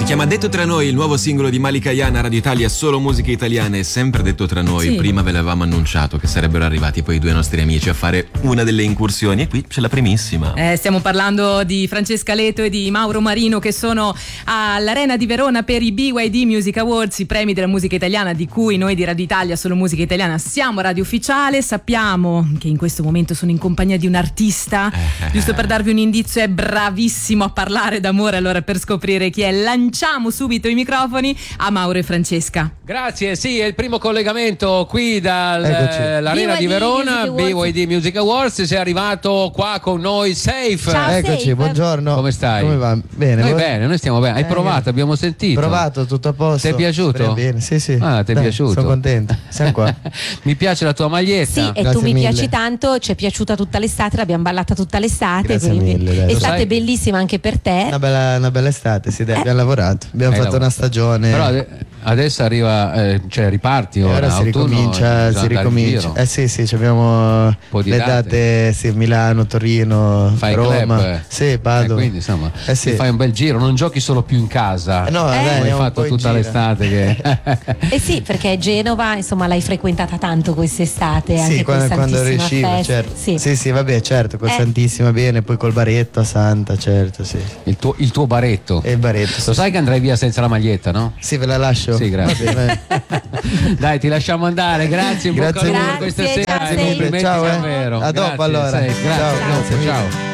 chiama Detto tra noi, il nuovo singolo di Malika Ayana, Radio Italia, solo musiche italiane, sempre detto tra noi. Sì. Prima ve l'avevamo annunciato che sarebbero arrivati poi due nostri amici a fare una delle incursioni e qui c'è la primissima. Stiamo parlando di Francesca Leto e di Mauro Marino, che sono all'Arena di Verona per i BYD Music Awards, i premi della musica italiana, di cui noi di Radio Italia, solo musica italiana, siamo radio ufficiale. Sappiamo che in questo momento sono in compagnia di un artista, giusto per darvi un indizio, è bravissimo a parlare d'amore. Allora, per scoprire chi è, lanciamo subito i microfoni a Mauro e Francesca. Grazie, sì, è il primo collegamento qui dall'Arena di Verona, BYD Music Awards. Sei arrivato qua con noi, Safe. Ciao, Eccoci, Safe. buongiorno. Come stai? Come va? Bene. Noi bene, noi stiamo bene. Hai provato, abbiamo sentito. Provato, tutto a posto. Ti è piaciuto? Speriamo bene, sì, sì. Ah, ti è piaciuto? Sono contento. Siamo qua. Mi piace la tua maglietta. Sì, e Grazie tu mi mille. piaci tanto, ci è piaciuta tutta l'estate, l'abbiamo ballata tutta l'estate. Grazie Quindi mille, dai. estate Lo sai? bellissima anche per te. Una bella estate, sì, dai, abbiamo lavorato. Abbiamo Hai fatto una lavorato. stagione. Però adesso arriva, cioè riparti E ora, ora si autunno, ricomincia, bisogna andare in giro. sì, abbiamo po' di le date. date, sì, Milano, Torino, Fai Roma. club? Sì, Padova. Quindi insomma sì. ti fai un bel giro, non giochi solo più in casa. No, dai, come hai andiamo un fatto po' in tutta giro. l'estate che... Eh sì, perché Genova, insomma, l'hai frequentata tanto quest'estate, anche Sì, con quando Santissima riuscivo, Festa. certo. Sì, vabbè, certo, con Eh. Santissima bene, poi col baretto a Santa, certo, sì. il tuo baretto. E il baretto. Lo sai che andrai via senza la maglietta, no? Sì, ve la lascio. Sì, grazie. Va bene. Dai, ti lasciamo andare, grazie, in bocca al Grazie lupo mille. per questa Grazie, sera. ciao, Complimenti ciao, davvero. A dopo Grazie, allora. Grazie, Ciao, a dopo, grazie mille. ciao.